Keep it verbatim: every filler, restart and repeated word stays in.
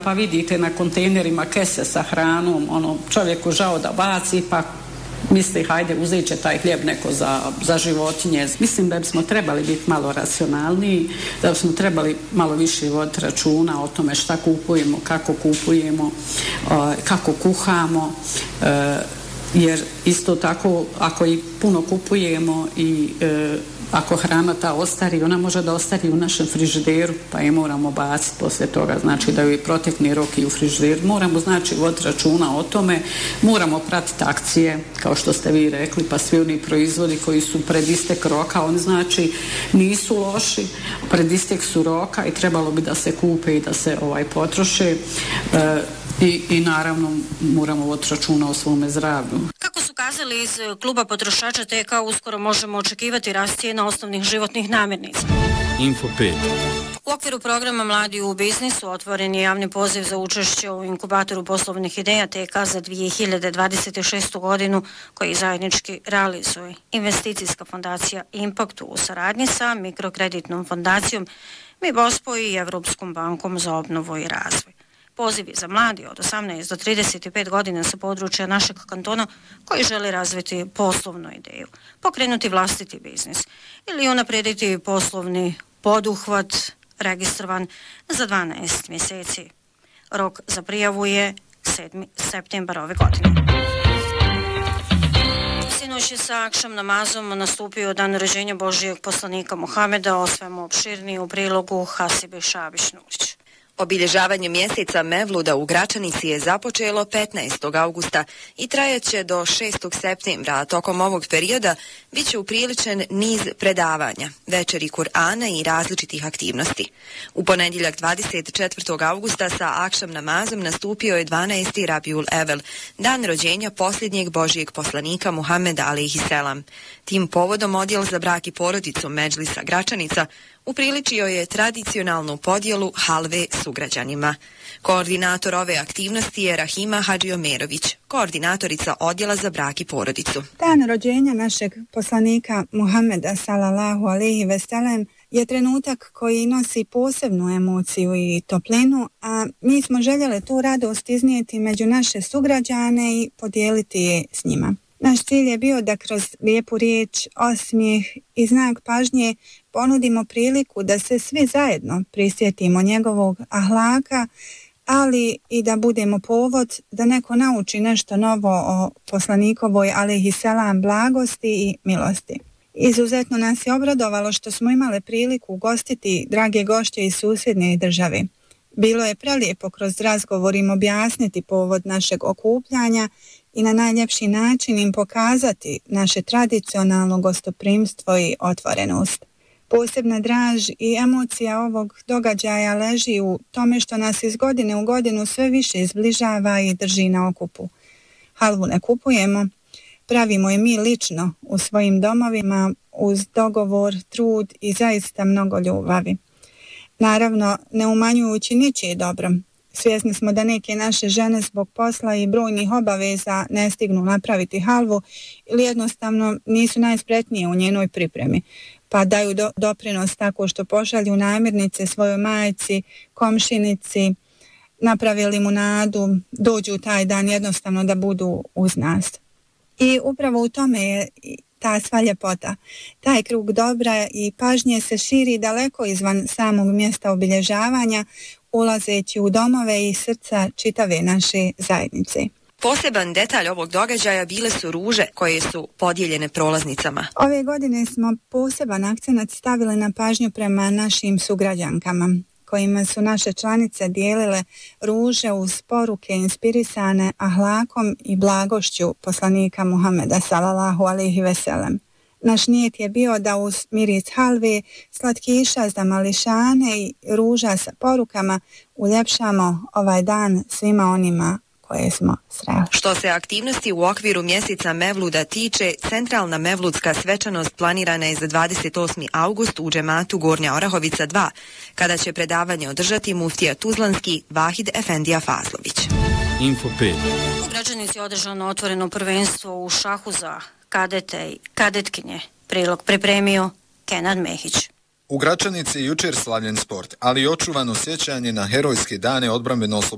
Pa vidite na kontejnerima kese sa hranom, ono, čovjeku žao da baci, pa misli, hajde, uzet će taj hljeb neko za, za životinje. Mislim da bismo trebali biti malo racionalniji, da bismo trebali malo više voditi računa o tome šta kupujemo, kako kupujemo, kako kuhamo, jer isto tako, ako i puno kupujemo i ako hrana ta ostari, ona može da ostari u našem frižideru, pa je moramo baciti poslije toga, znači da je protekni rok i u frižideru. Moramo, znači, voditi računa o tome, moramo pratiti akcije, kao što ste vi rekli, pa svi oni proizvodi koji su pred istek roka, oni, znači, nisu loši, pred istek su roka i trebalo bi da se kupe i da se ovaj potroše. E, I, i naravno moramo voditi računa o svome zdravlju. Kako su kazali iz kluba potrošača T K, uskoro možemo očekivati rast cijena osnovnih životnih namirnica. Info pet. U okviru programa Mladi u biznisu otvoren je javni poziv za učešće u inkubatoru poslovnih ideja T K za dvije hiljade dvadeset šestu godinu, koji zajednički realizuje investicijska fondacija Impact u saradnji sa mikrokreditnom fondacijom MIBOSPO i Evropskom bankom za obnovu i razvoj. Pozivi za mladi od osamnaest do trideset pet godina sa područja našeg kantona koji žele razviti poslovnu ideju, pokrenuti vlastiti biznis ili unaprijediti poslovni poduhvat, registrovan za dvanaest mjeseci. Rok za prijavu je sedmi septembar ove godine. Sinoć je sa akšam namazom nastupio dan rođenja Božijeg poslanika Muhameda, o svemu opširniji u prilogu Hasibe Šabić-Nurić. Obilježavanje mjeseca Mevluda u Gračanici je započelo petnaestog augusta i trajaće do šestog septembra, a tokom ovog perioda bit će upriličen niz predavanja, večeri Kur'ana i različitih aktivnosti. U ponedjeljak dvadeset četvrtog augusta sa akšam namazom nastupio je dvanaesti Rabiul Evel, dan rođenja posljednjeg Božijeg poslanika Muhameda alejhiselam. Tim povodom odjel za brak i porodicu Medžlisa Gračanica upriličio je tradicionalnu podjelu halve sugrađanima. Koordinator ove aktivnosti je Rahima Hadžiomerović, koordinatorica odjela za brak i porodicu. Dan rođenja našeg poslanika Muhameda sallallahu alejhi ve sellem je trenutak koji nosi posebnu emociju i toplinu, a mi smo željeli tu radost iznijeti među naše sugrađane i podijeliti je s njima. Naš cilj je bio da kroz lijepu riječ, osmijeh i znak pažnje ponudimo priliku da se svi zajedno prisjetimo njegovog ahlaka, ali i da budemo povod da neko nauči nešto novo o poslanikovoj alejhiselam blagosti i milosti. Izuzetno nas je obradovalo što smo imali priliku ugostiti drage gošće iz susjedne države. Bilo je prelijepo kroz razgovor im objasniti povod našeg okupljanja i na najljepši način im pokazati naše tradicionalno gostoprimstvo i otvorenost. Posebna draž i emocija ovog događaja leži u tome što nas iz godine u godinu sve više zbližava i drži na okupu. Halvu ne kupujemo, pravimo je mi lično u svojim domovima uz dogovor, trud i zaista mnogo ljubavi. Naravno, ne umanjujući ničije dobro. Svjesni smo da neke naše žene zbog posla i brojnih obaveza ne stignu napraviti halvu ili jednostavno nisu najspretnije u njenoj pripremi, pa daju do, doprinos tako što pošalju namirnice svojoj majci, komšinici, naprave limunadu, dođu taj dan jednostavno da budu uz nas. I upravo u tome je ta sva ljepota. Taj krug dobra i pažnje se širi daleko izvan samog mjesta obilježavanja, ulazeći u domove i srca čitave naše zajednice. Poseban detalj ovog događaja bile su ruže koje su podijeljene prolaznicama. Ove godine smo poseban akcenat stavili na pažnju prema našim sugrađankama, kojima su naše članice dijelile ruže uz poruke inspirisane ahlakom i blagošću poslanika Muhameda sallallahu alejhi ve sellem. Naš nijet je bio da uz miris halve, slatkiša za mališane i ruža sa porukama uljepšamo ovaj dan svima onima koje smo sreli. Što se aktivnosti u okviru mjeseca Mevluda tiče, centralna mevludska svečanost planirana je za dvadeset osmi august u džematu Gornja Orahovica dva, kada će predavanje održati muftija Tuzlanski Vahid Efendija Fazlović. Info pet. U Gračanici je održano otvoreno prvenstvo u šahu za kadete i kadetkinje. Prilog pripremio Kenan Mehić. U Gračanici je jučer slavljen sport, ali i očuvano sjećanje na herojske dane odbrambeno